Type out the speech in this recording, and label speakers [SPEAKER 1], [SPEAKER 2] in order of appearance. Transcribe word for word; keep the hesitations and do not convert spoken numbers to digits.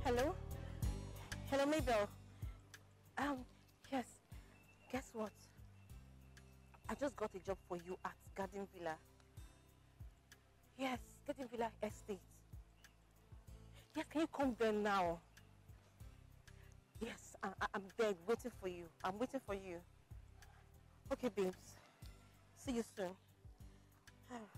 [SPEAKER 1] Hello? Hello, Mabel. Um, yes. Guess what? I just got a job for you at Garden Villa. Yes, Garden Villa Estate. Yes, can you come there now? Yes, I, I, I'm there waiting for you. I'm waiting for you. Okay, babes. See you soon.